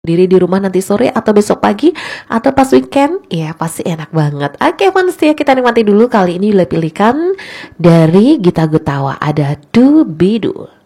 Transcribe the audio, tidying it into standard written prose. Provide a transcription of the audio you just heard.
diri di rumah nanti sore atau besok pagi atau pas weekend, ya pasti enak banget. Oke manusia, kita nikmati dulu. Kali ini pilihkan dari Gita Gutawa, ada Do Be Do.